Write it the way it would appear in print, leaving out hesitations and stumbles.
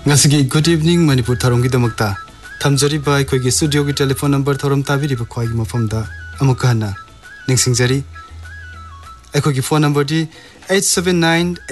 ngasi good evening Manipur tharong gi damakta thamjari ba khoi gi studio gi telephone number thorom tabiri ba khoi gi mafam da amukana ningsingjari ai khoi gi phone number di 879